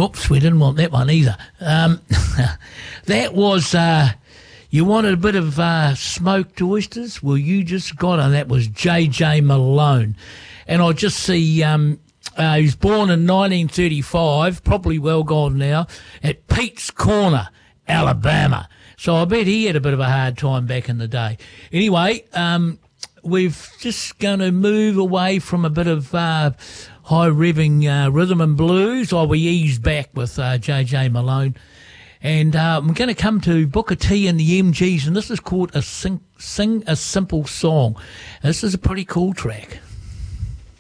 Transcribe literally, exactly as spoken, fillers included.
Oops, we didn't want that one either. Um, that was, uh, you wanted a bit of uh, smoked oysters? Well, you just got it. That was J J Malone. And I just see um, uh, he was born in nineteen thirty-five, probably well gone now, at Pete's Corner, Alabama. So I bet he had a bit of a hard time back in the day. Anyway, um, we've just going to move away from a bit of uh, high-revving uh, rhythm and blues, or we ease back with uh, J J Malone. And uh, I'm going to come to Booker T and the M Gs, and this is called a Sing, Sing a Simple Song. This is a pretty cool track.